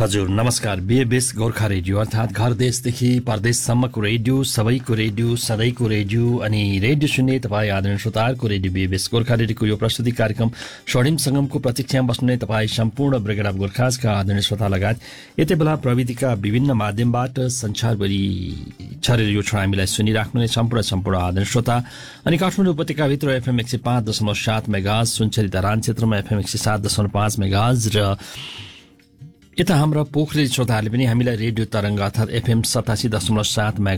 हजुर नमस्कार। बीएबीएस गोर्खा रेडियो अर्थात घर देशदेखि परदेशसम्मको रेडियो, सबैको रेडियो, सधैँको रेडियो अनि रेडियो सुन्ने तपाईँ आदरणीय श्रोताहरूको रेडियो बीएबीएस गोर्खा रेडियोको यो प्रस्तुति कार्यक्रम स्वर्णिम संगमको प्रतीक्षामा बस्नुहुने तपाईँ सम्पूर्ण ब्रिगेड अफ गोर्खाजका आदरणीय श्रोता लगायत यति बेला प्रविधिका विभिन्न माध्यमबाट संसारभरि छरेर यो क्षण हामीलाई सुनिराख्नुहुने सम्पूर्ण आदरणीय श्रोता अनि काठमाडौँ उपत्यकाभित्र एफएम 105.7 मेगाहर्ज, सुनचरी धरान क्षेत्रमा एफएम 107.5 मेगाहर्ज र यता हाम्रा पोखरेल श्रोताहरूले पनि हामीलाई रेडियो तरंग अर्थात एफएम 87.7